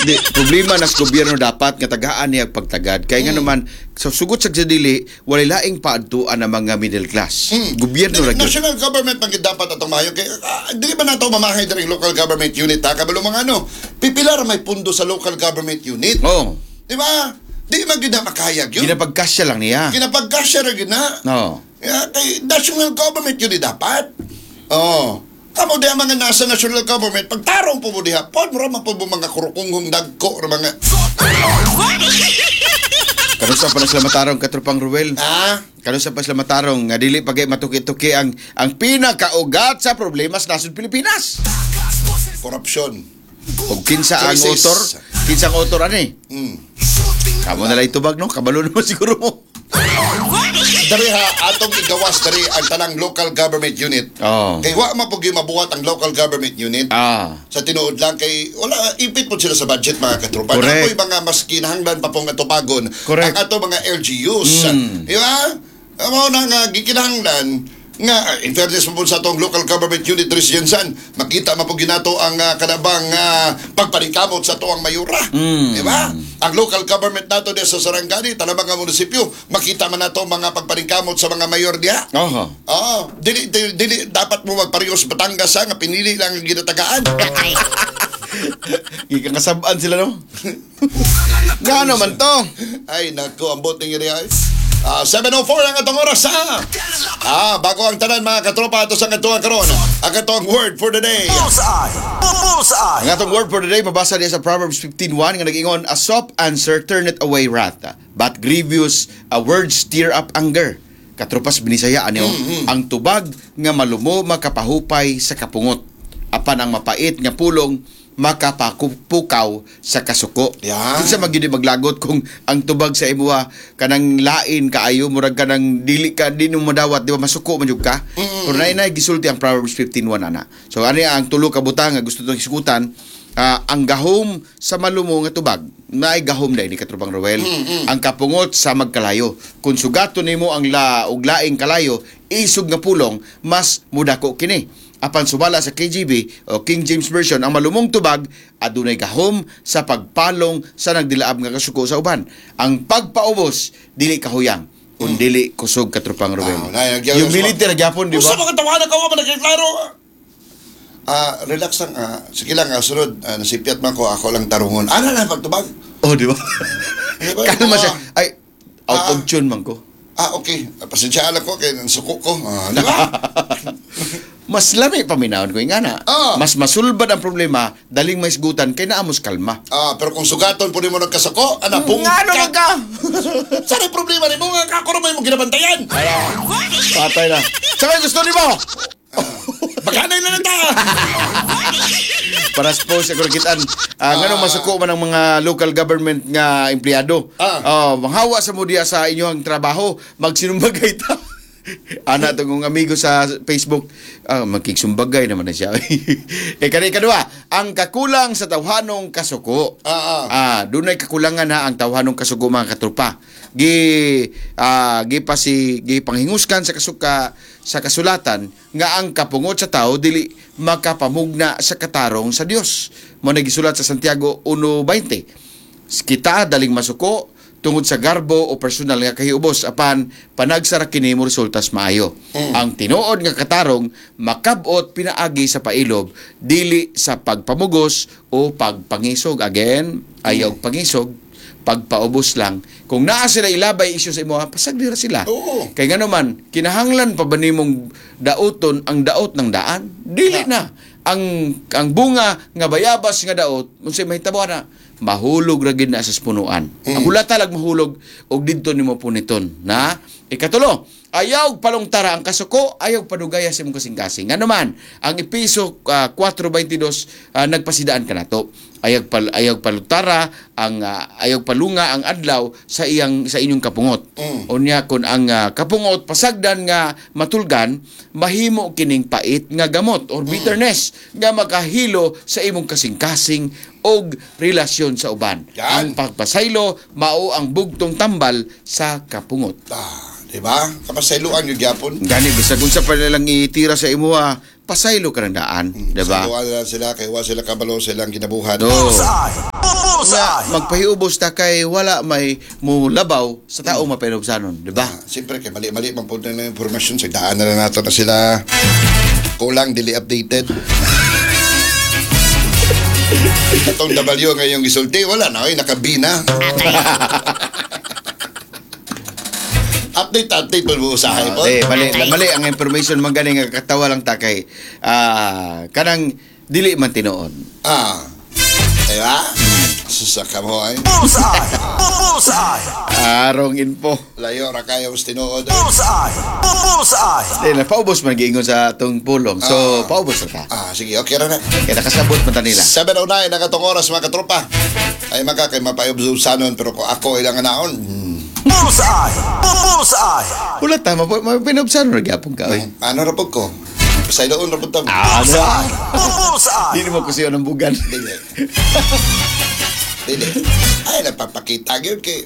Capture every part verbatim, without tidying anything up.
Di, problema nas gobyerno dapat nga tagaan niya pagtagad. Kaya nga Mm. naman, sa sugot sa dili, wala laing paadtuan ang mga middle class. Mm. Gobyerno Dili, ra gyud. national government man gid dapat atong mayo kay uh, dili ba nato mamahay diri local government unit ha kabalo mga ano pipilar may pundo sa local government unit. Oh, Di ba? Di man gid na makayag yun. ginapagkasya lang niya. Kinapagkasya ra gid na. No. Yeah, kay national government yun di dapat. Oh. Kamo di ang mga nasa national government, pagtarong po mo diha, pod mo raman po mo mga kurukunghong dagko, or mga... Karon sa pa sila matarong katropang Ruel. Ah? Karon sa pa sila matarong nga dili pagay matuki-tuki ang ang pinakaugat sa problema sa nasod Pilipinas. Korupsyon. Og kinsa ang Choices. author? Kinsa ang author ani? Mm. Kamo na lay tubag no, kabalo mo siguro mo. Dari ha, atong igawas dari ang tanang local government unit. Oh. Kay wa man po gyud mabuhat ang local government unit. Ah. Sa tinuod lang kay wala ipit po sila sa budget mga katropa. Correct. Ako'y mga mas kinahanglan pa pong atupagon Correct. ang ato mga L G Us. Mm. Di ba? Amo na nga gikinahanglan nga in fairness mo po sa atong local government unit Rizyensan, makita man po ginato ang uh, kanabang uh, pagpanikamot sa tuwang mayura. Mm. Di ba? Ang local government nato diya sa Sarangani, tanang mga munisipyo, makita man nato mga pagpanikamot sa mga mayor diya. Oho. Oo, dili, dili, dili dapat mo magpareho sa Batangas ha, nga pinili lang ang ginatagaan. Gikakasabaan sila no. Ngano man to? Ay, naku, ang boting iri ay. Ah, seven oh four ang atong oras ha. Ah, bago ang tanan mga katropa ato sa katuan karon. Ang atong word for the day. Bullseye! Bullseye! Ang atong word for the day mabasa diya sa Proverbs fifteen one nga nag-ingon, a soft answer turneth away wrath, but grievous uh, words stir up anger. Katropas binisaya ano, Mm-hmm. ang tubag nga malumo makapahupay sa kapungot. Apan ang mapait nga pulong makapakupukaw sa kasuko. Yan. Kinsa magyud maglagot kung ang tubag sa imuha kanang lain kaayo murag kanang dili ka di mo madawat di ba masuko man jud ka. Pero nay nay gisulti ang Proverbs fifteen one ana. So ani ang tulo ka butang nga gusto tong isgutan, ah, ang gahom sa malumo nga tubag naay gahom dai ni katrupang Roel. Ang kapungot sa magkalayo. Kung sugaton nimo ang la ug laing kalayo, isog nga pulong mas mudako kini. Apan sumala sa K J V o King James Version, ang malumong tubag adunay gahom sa pagpalong sa nagdilaab nga kasuko sa uban. Ang pagpaubos dili kahuyang kun dili kusog katrupang Ruel. Ah, nay, nagyaw- Humility ra gyapon di Usa ba? mga tawanan ka wa man nakiklaro. Ah, relax lang. Ah, sige lang, ah, sunod. Ah, nasipiat man ko, ako lang tarungon. Ano na pagtubag? Oh, di ba? Di ba? Kalma siya. Ah, Ay, out Ah. of tune man ko. Ah, okay. Pasensya lang ko kay suko ko. Ah, di ba? Mas lami paminawon ko ingana. Ah. Mas masulbad ang problema daling may isgutan kay naamos kalma. Ah, pero kung sugaton po mo nagkasako, ana pong Ngano man ka? Saan ang problema ni mo nga kakuro mo ginabantayan? Patay na. Saka gusto ni mo? Magkanay na lang ta. Para suppose ako nakitaan, uh, ngano masuko man ang mga local government nga empleyado. Ah. Oh, manghawa sa mo diya sa inyong trabaho, magsinumbagay ta. Ana to kong amigo sa Facebook, ah, magkigsumbagay naman na siya. eh kani kadua, ang kakulang sa tawhanong kasuko. Ah, ah. Ah, dunay kakulangan na ang tawhanong kasuko mga katrupa. Gi ah, gi pa si gi panghinguskan sa kasuka sa kasulatan nga ang kapungot sa tao dili makapamugna sa katarong sa Dios. Mo nagisulat sa Santiago one twenty. Kita daling masuko tungod sa garbo o personal nga kahiubos apan panagsara kini mo resultas maayo. Mm. Ang tinuod nga katarong makabot pinaagi sa pailob dili sa pagpamugos o pagpangisog. Again, ayaw pangisog, pagpaubos lang. Kung naa sila ilabay isyu sa imo, pasagdira sila. Oo. Kay ngano man, kinahanglan pa ba nimong daoton ang daot ng daan? Dili na. Ang ang bunga nga bayabas nga daot, unsay mahitabo na mahulog ra gid na sa punuan. Mm. Ang hulata lag mahulog og didto nimo puniton, na ikatulo, ayaw palongtara ang kasuko, ayaw padugaya sa imong kasing-kasing. Ngano man, ang Episo uh, four twenty-two uh, nagpasidaan kanato. Ayaw pal ayaw palutara ang uh, ayaw palunga ang adlaw sa iyang sa inyong kapungot. Mm. Unya kun ang uh, kapungot pasagdan nga matulgan, mahimo kining pait nga gamot or bitterness nga makahilo sa imong kasing-kasing og relasyon sa uban. Yan. Ang pagpasaylo mao ang bugtong tambal sa kapungot. Ah, di ba? Kapasayloan yung gyapon. Gani bisag unsa pa nilang itira sa imuha, pasaylo ka ng daan, di ba? Sayloan na sila kay wa sila kabalo silang kinabuhan. Do. Bullseye! Bullseye! nga magpahiubos ta kay wala may mulabaw sa taong mapahinubsanon, di ba? Ah, siyempre, kay mali-mali pang punta na informasyon. Sa daan na lang nato na sila kulang, dili updated. Itong W ngayong gisulti, wala na, ay nakabina. Update, update po mo usahay po. Eh, mali, mali ang information man gani nga katawa lang ta kay ah, kanang dili man tinuod. Ah, diba? Susaka mo ay. Bullseye! Bullseye! Arong info. Layo ra kayo sa tinuod. Bullseye! Bullseye! Eh, paubos man giingon sa atong pulong. So, paubos ra ta. Ah, sige, okay ra na. Kaya nakasabot man ta nila. seven oh nine, nakatong oras mga katropa. Ay maka kay mapayobsanon pero kung ako ilang anaon. Hmm. Bullseye! Bullseye! Wala ta, mapinobsan ra gyapon ka. Oy. Ano ra pud ko? Sa iloon ra pud ta. Ah, Bullseye! Bullseye! Dili mo ko siya ng bugan. Dili. Dili. Ay, nagpapakita gyud kay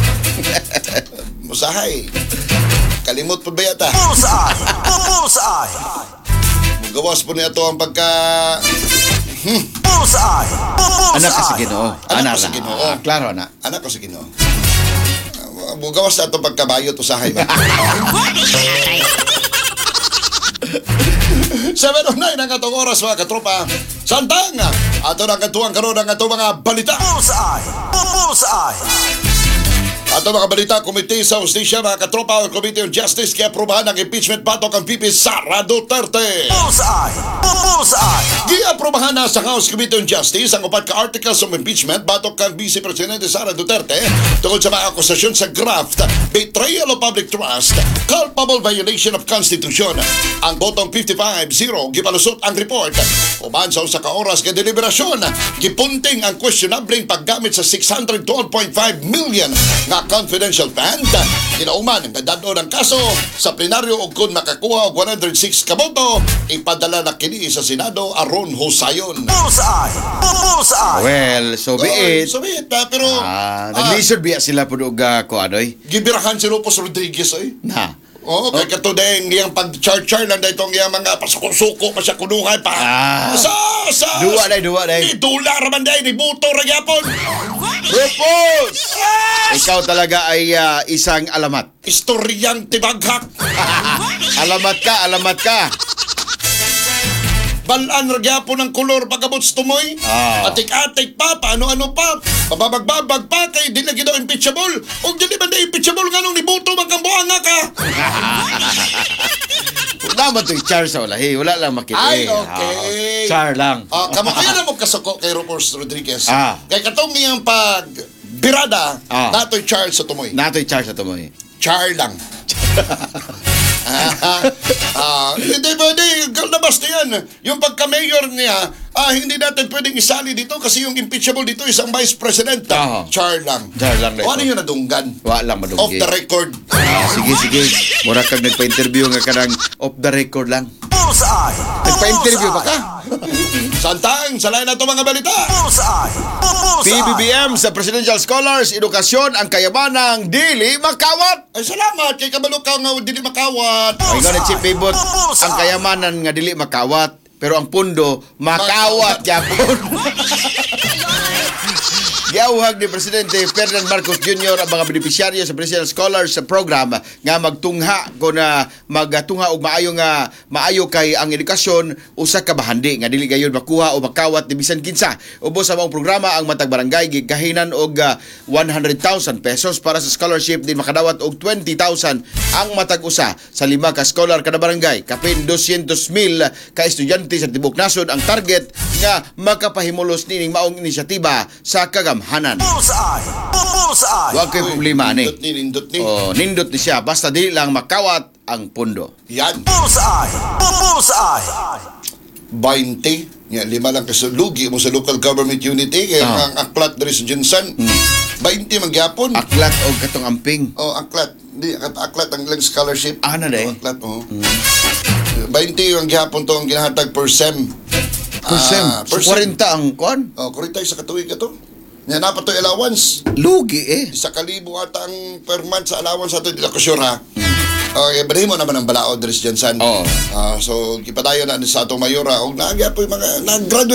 musahay. Kalimot pud ba yata? Bullseye! Bullseye! Mugawas po niya to ang pagka Bullseye! Anak ka sa Bullseye! Ginoo. Anak ko na. sa Ginoo. Ah, klaro na. anak ko sa Ginoo. Mugawas na to pagkabayot usahay ba? seven oh nine ang katong oras mga katropa. Santang! Ato na katuang karoon ang ato mga balita. Bullseye! Bullseye! Ato mga balita, Komite sa Justisya, mga katropa, o Committee on Justice, kaya aprobahan ang impeachment batok ang V P Sara Duterte. Bullseye! Bullseye! Giaprobahan na sa House Committee on Justice ang upat ka articles of impeachment batok kang Vice Presidente Sara Duterte tungkol sa mga akusasyon sa graft, betrayal of public trust, culpable violation of Constitution. Ang botong fifty-five zero gipalusot ang report. Uman sa usa ka oras kay deliberasyon, gipunting ang questionable paggamit sa six hundred twelve point five million nga confidential fund. Kinauman ang dadado ng kaso sa plenaryo ug kung makakuha og one hundred six ka boto, ipadala na kini sa Senado aron husayon. Bullseye! Bullseye! Well, so be it. So be it, ah, pero Ah, ah, nag-lizard biya sila po og uh, ko anoy. gibirahan si Lopez Rodriguez ay. Na. Oo, kay kato dahil iyang pag-char-char lang dahil itong iyang mga pasuko-suko pa siya kunuhay pa. Ah. Sa, sa, Duwa day, duwa day. Ni dolar man dahil, ni buto ra gyapon. Rufus! Ikaw talaga ay ah, isang alamat. Istoryante baghak. Alamat ka, alamat ka. Balaan ra gyapon ang kolor pagabot sa tumoy. Ah. Atik-atik pa, paano-ano pa. Pababagbabag pa kay di lagi daw impeachable. O di ba na impeachable nga nung ni buto man kang buhanga ka. Wala man to'y char sa ulahi. Wala lang makita. Ay, okay. Ah, char lang. Ah, kamo kaya na mo kasuko kay Rufus Rodriguez. Ah. Kay katong iyang pag birada, Ah. natoy Charles sa tumoy. Nato'y char sa tumoy. Char lang. ah, ah, hindi pwede, galnabas na yan. Yung pagka-mayor niya, ah, hindi natin pwedeng isali dito kasi yung impeachable dito isang vice president. Ah. Char lang. Char lang na O ano ito. yun nadunggan? Wala lang Off madunggi. the record. Ah, sige, sige. Mura kang nagpa-interview nga ka ng off the record lang. Bullseye! Nagpa-interview ba ka? Santang, salay na ito mga balita. Bullseye! P B B M sa Presidential Scholars, edukasyon ang kayamanang dili makawat. Ay, salamat kay kabalo ka nga dili makawat. Ay nga Chief Pibot, ang kayamanan nga dili makawat, pero ang pundo makawat yapon. Giawhag ni Presidente Ferdinand Marcos Junior ang mga benepisyaryo sa Presidential Scholars sa program nga magtungha ko na magtungha og maayo nga maayo kay ang edukasyon usa ka bahandi nga dili gayon makuha o makawat ni bisan kinsa. Ubos sa maong programa ang matag barangay gigahinan og uh, one hundred thousand pesos para sa scholarship din makadawat og twenty thousand ang matag usa sa lima ka scholar kada barangay. Kapin two hundred mil ka estudyante sa tibuok nasod ang target nga makapahimulos nining maong inisyatiba sa kagamhanan. Bullseye! Bullseye! Huwag kayo problema ni. Nindot ni, nindot ni. Oh, nindot ni siya basta dili lang makawat ang pundo. Yan. Bullseye! Bullseye! twenty. Nga, lima lang kasi lugi mo sa local government unity. Kaya Ah. ang aklat dari sa Jensen. twenty magyapon. Aklat o katong amping. Oh, aklat. Di, ak- aklat ang ilang scholarship. Ah, na day? Oh, aklat, oh. twenty yung gihapon to ang ginahatag per sem. Per sem. Ah, So, per sem. forty ang kuan. Oh, kurita sa katuig ka to. Nga na pa to allowance. Lugi eh. Isa kalibo ata ang per month sa allowance ato. Di lang ko sure ha. Okay, bali mo naman ang balaod Dres Jansan. Oo. Ah, so, kipadayo na ni sa ato mayora. O nagyapoy mga, nag-graduate na.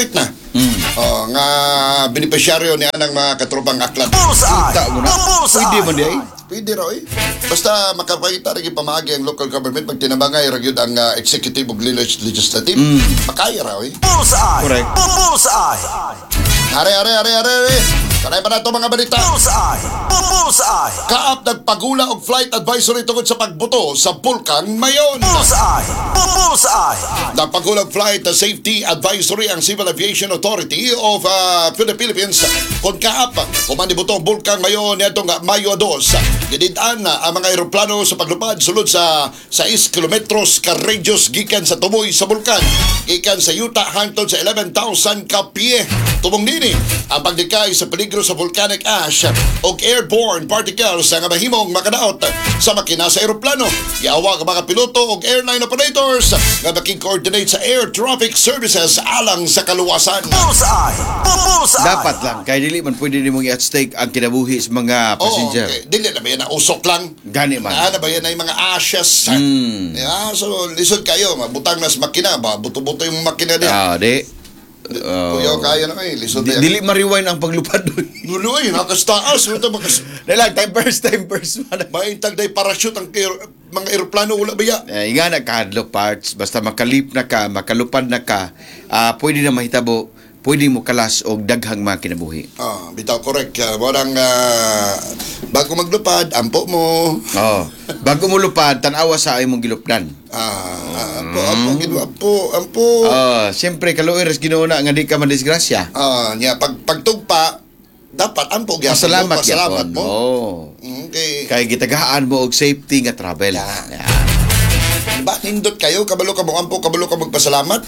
Mm. Oh, nga benepisyaryo niya ng mga katropang aklat. Bullseye. Ta mo na. Bullseye. Pwede man di ay. Pwede raw eh. Basta makapakita rin pamagi ang local government pag tinabangay ragyod ang uh, executive o legislative. Makaya raw eh. Bullseye. Correct. Bullseye. Are, are, are, are, are. Sanay pa na ito mga balita. Bullseye. Bullseye. Kaap nagpagula og flight advisory tungkol sa pagbuto sa Bulkan Mayon. Bullseye. Bullseye. Nagpagulang flight safety advisory ang Civil Aviation Authority of uh, the Philippines kung kaap kumandibuto ang Bulkan Mayon nitong Mayo dos. Gididaan na ang mga eroplano sa paglupad sulod sa sais kilometros ka radius gikan sa tumoy sa bulkan. Gikan sa yuta hangtod sa eleven thousand ka pie. Tumong nini ang pagdikay sa peligro sa volcanic ash o airborne particles nga mahimong makadaot sa makina sa eroplano. Iawag ang mga piloto o airline operators nga makikoordinate sa air traffic services alang sa kaluwasan. Bullseye. Bullseye. Dapat lang kay dili man pwede nimong i-at stake ang kinabuhi sa mga Oh, passenger. okay. Dili na ba yan na usok lang? Gani man. Ano ba yan na yung mga ashes? Mm. Yeah, so lisod kayo, mabutang na sa makina ba? Buto-buto yung makina niya. Ah, di. Uh, Kuya, kaya na kayo, lisod di, na yan. dili ma-rewind ang paglupad doon. Nuloy, nakastaas. Ito, makas... Dili lang, time first, time first. Maintag na yung parachute ang aer- mga aeroplano, wala ba yan? Eh, nga nakahadlok parts, basta makalip na ka, makalupad na ka, ah, pwede na mahitabo, pwede mo kalas o daghang mga kinabuhi. Ah, bitaw, correct. Uh, walang, ah, bago maglupad, ampo mo. Oh, bago mo lupad, tanawa sa imong gilupdan. Ah, ampo, ampo, ginawa, ampo, ampo. Oh, siyempre kaluiras ginauna nga di ka madisgrasya. Ah, niya, pag, pagtugpa, dapat ampo, gyapon Pasalamat mo, pasalamat gyapon. mo. Oh. Okay. Kay gitagaan mo og safety nga travel. Yeah. Yan. Diba, nindot kayo, kabalo ka mo ampo, kabalo ka magpasalamat.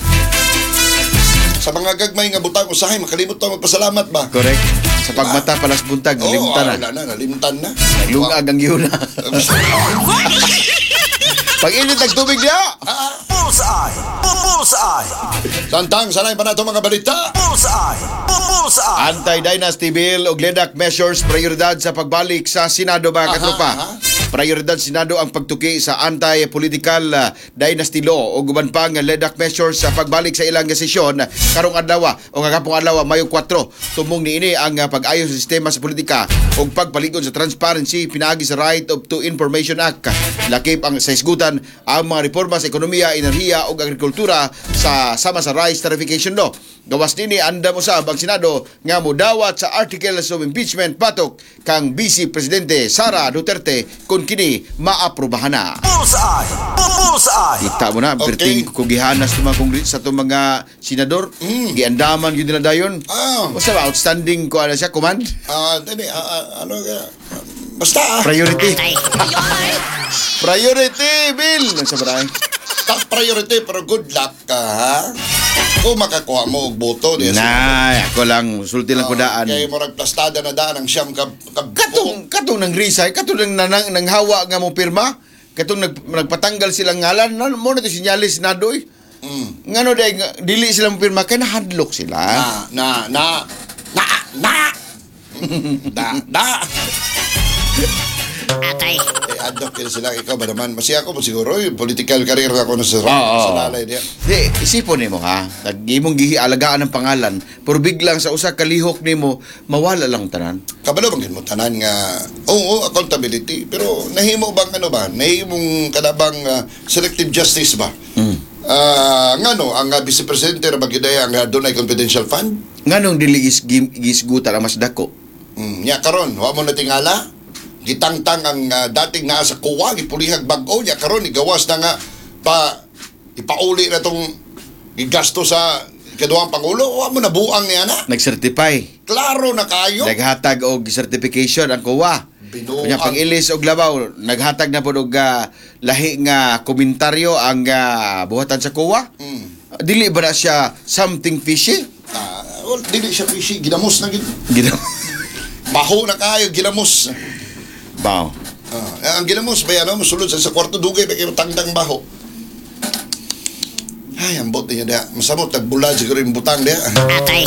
Sa mga gagmay nga butang usahay, makalimot to magpasalamat ba? Correct. Sa pagmata palas buntag, Oo, limtan ah, na. wala na, nalimtan na. Naglungag ang yuna. Pag init ang tubig niya, Bullseye. Bullseye. Tantang, sanay pa na ito mga balita. Bullseye. Bullseye. Anti-dynasty bill o ledak measures prioridad sa pagbalik sa Senado mga Aha, katropa. aha. Prioridad Senado ang pagtuki sa anti-political uh, dynasty law o guban pa nga ledak measures sa pagbalik sa ilang sesyon karong adlaw o kagapong adlaw Mayo four. Tumong niini ang uh, pag-ayo sa sistema sa politika o pagpalikod sa transparency pinaagi sa Right of to Information Act. Lakip ang sa isgutan ang mga reforma sa ekonomiya, enerhiya o agrikultura sa sama sa Rice Tarification Law. Gawas nini anda mo sa ang Senado nga modawat sa articles of impeachment patok kang Vice Presidente Sara Duterte kung kini maaprubahan na. Bullseye. Bullseye. Kita mo na, Okay. perting kugihanas sa mga kongres sa itong mga senador. Giandaman yun nila dayon. Ah. Basta ba, outstanding ko ano siya, command? Ah, dali, ah, ah, ano ka? Basta ah. Priority. Priority bill. Ano sa baray? Top priority pero good luck ka ha. Kung makakuha mo og boto di Nay, ako lang, sulti lang ko daan. Kay mo plastada na daan ang siyam ka, ka Katong, katong nang resign, katong nang, nang, nang hawa nga mo pirma, katong nag, nagpatanggal silang ngalan, no, mo na ito sinyalis na doy. Mm. Nga no, dahil nga, dili sila mo pirma, kaya nahadlok sila. Na, na, na, na, na, na, na. Atay. Eh, adok kayo sila. Ikaw ba naman? Masaya ako mo siguro. Yung political career ako na sa, Oo. sa lalay niya. Di, isipon nimo ha. Nag-imong gihi alagaan ng pangalan, pero biglang sa usa ka lihok nimo mawala lang tanan. Kabalo bang mo tanan nga, oo, accountability. Pero nahimo bang ano ba? Nahimong kanabang uh, selective justice ba? Mm. Ah, ngano ang uh, Vice Presidente na magidaya ang uh, dunay confidential fund? Nganong dili gis gisgutan ang mas dako? Mm, nya karon, wa mo na tingala. Gitangtang ang uh, dating naa sa kuwa, gipulihag bag-o nya karon igawas na nga pa ipauli na tong gigasto sa ikaduhang pangulo. Wa mo na buang niya na. Nag-certify. Klaro na kayo. Naghatag og certification ang kuwa. Binuang. Kanya pang ilis og labaw, naghatag na pod og ah, lahi nga komentaryo ang ah, buhatan sa kuwa. Mm. Dili ba na siya something fishy? Ah, well, dili siya fishy, ginamos na gid. Ginawa. Baho na kayo, ginamos. Bao. Ah, ang ginamos ba ano, musulod sa, sa kwarto dugay pa kayo tangtang baho. Ay, ang bote niya diya. Masamot, nagbula siguro yung butang diya. Atay.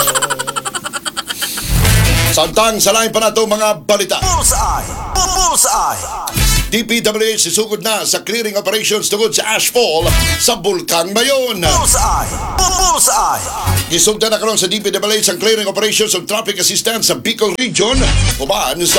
Santang, salain pa na ito mga balita. Bullseye. Bullseye. D P W H sisugod na sa clearing operations tungod sa ashfall sa Bulkang Mayon. Bullseye. Bullseye. Gisugdan na karon sa D P W H ang clearing operations of traffic assistance sa Bicol Region uban sa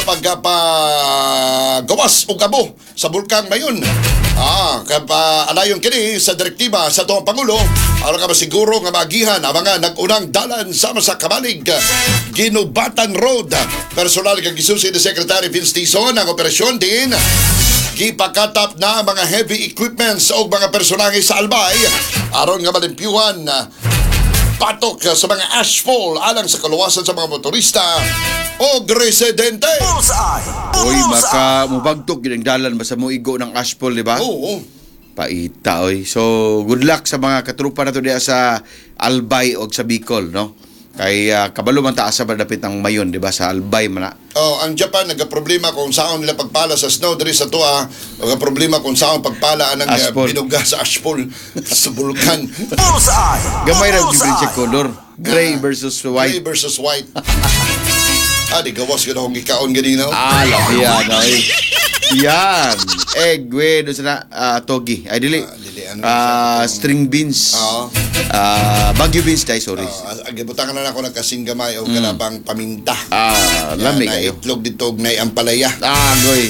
pagpagawas og abo sa Bulkang Mayon. Ah, kapa alayon kini sa direktiba sa tuwang Pangulo aron ka masiguro nga maagihan ang mga nag-unang dalan sama sa Kamalig Ginubatan Road. Personal kang gisusi ni Secretary Vince Tison ang operasyon din gipakatap na mga heavy equipments o mga personahe sa Albay aron nga malimpyuhan patok sa mga ashfall alang sa kaluwasan sa mga motorista o residente. Bullseye. Oy, Bullseye. maka mubagtok yun ang dalan basta mo igo ng ashfall, di ba? Oo. Paita, oy. So, good luck sa mga katrupa na to diya sa Albay o sa Bicol, no? Kay uh, kabalo man taas sa madapit ang Mayon, di ba? Sa Albay man na. Oh, ang Japan nagka-problema kung saan nila pagpala sa snow diri sa tuwa, nagka-problema kung saan pagpala anang uh, Ashfall. binuga sa ashfall sa bulkan. Bullseye. Gamay ra Bullseye. difference color. Gray versus Gray white. versus white. Ah, di gawas ka na akong gikaon ganina. Ah, labi yan, oy. Yan. Egg with sa uh, togi. Ay dili. Ah, dili, ano Ah, siya? string beans. Oo. Ah, Baguio beans, dai, sorry. Uh, Agibutan ka na ako nagkasinggamay o kalabang paminta. Ah, lami na kayo. itlog dito na ampalaya. Ah, goy.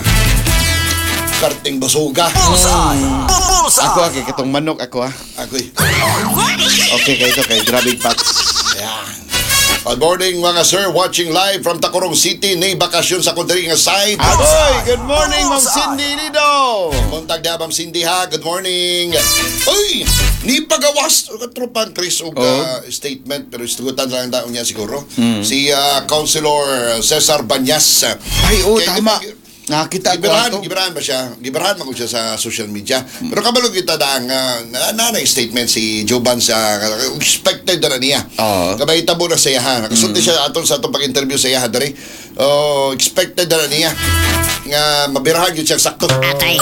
Karting basuga. Bullseye. Bullseye. Ako kay katong manok ako ah. Ako'y. Okay kay ito kay grabbing pats. Ayan. Good morning mga sir, watching live from Tacorong City, ni bakasyon sa Kundering side. Aboy, good morning Ma'am Cindy Lido. Muntag na Ma'am Cindy ha, good morning. Uy, ni pagawas katropan Chris og Oh. uh, statement pero istugutan lang daw niya siguro. Si uh, Councilor Cesar Banyas. Ay, oh, Kay- tama. Nakita ko Giberahan, ato. giberahan ba siya? Giberahan man ko siya sa social media. Pero kabalo kita daang uh, na, na, na statement si Joban sa expected na niya. Oo. Kabay tabo na sa iyaha. Nakasulti siya aton sa atong pag-interview sa iyaha dere. Oh, expected na niya nga mabirahan gyud siya sakto. Atay.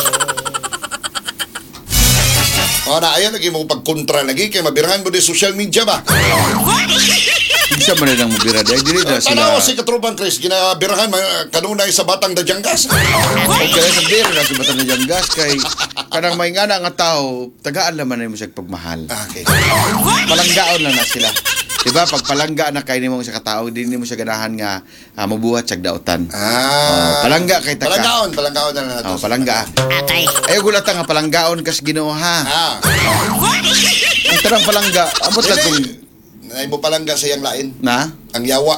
Oh, na ayan lagi mo pagkontra lagi kay mabirahan mo di social media ba? Isa man lang mabira dai dili na sila. Tanaw si Katruban Chris ginabirahan ma- kanunay sa batang Dajanggas. Okay kaya sa bira na subatan na diyang gas kay kanang may nga nga tao tagaan naman mo siya pagmahal. Okay. Palanggaon lang na sila. Diba pag palangga na kay nimo sa katao di nimo siya ganahan nga uh, mabuhat sa daotan. Ah. Oh, palangga kay taka. Palanggaon, palanggaon na nato. Oh, palangga. Atay. Ayaw gulata nga palanggaon kas Ginoo ha. Ah. Ang tarang palangga abot lang kung Dili. Nay mo palangga sa iyang lain. na Ang yawa.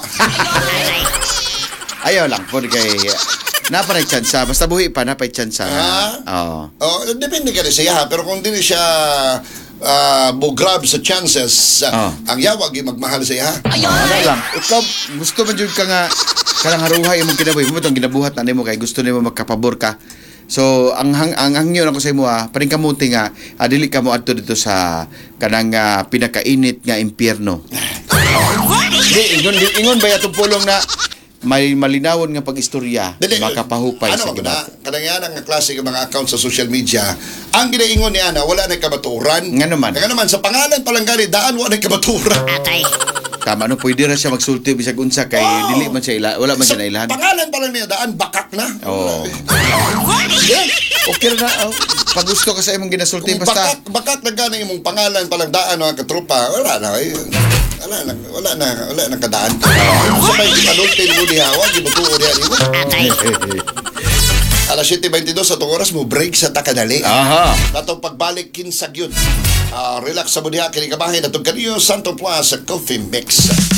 ayaw lang po kay napay tsansa basta buhi pa napay tsansa. Ah. Oo. Oh, depende ka rin sa iya, pero kung hindi siya uh, grab sa chances, uh, Ah. ang yawa gi magmahal sa iya. Ano lang, ikaw gusto man jud ka nga kanang haruhay imong kinabuhi mo tong ginabuhat na nimo kay gusto nimo magkapabor ka. So ang hang ang hangyo ako sa imo ah, paring kamuti nga ah, dili ka mo adto dito sa kanang ah, pinakainit nga impyerno. Di ingon ingon ba atong pulong na may malinawon nga pag-istorya makapahupay ano sa ba na, ginoo. kanang yan ang klase ng mga account sa social media, ang ginaingon ni Ana, wala na kabaturan. Nga naman. Nga naman, sa pangalan palang gali, daan wala na kabaturan. Atay. Tama no pwede ra siya magsulti bisag unsa kay Oh. dili man siya ila, wala man Sa siya nailahan. pangalan palang niya, daan bakak na. Oh. Yeah. Okay na. Oh. Pag gusto ka sa imong ginasulti Kung basta bakak, bakak na gani imong pangalan palang daan mga katropa, wala na. Eh. Wala na, wala na, wala na kadaan. Sa may gipanultin mo diha, wag gibutuo diha nimo. Atay. Alas seven twenty-two sa tong oras mo break sa takadali. Aha. Natong pagbalik kinsag yun. Ah, relax sa budiha kini kabahin natong kaniyo Santo Plaza Coffee Mix.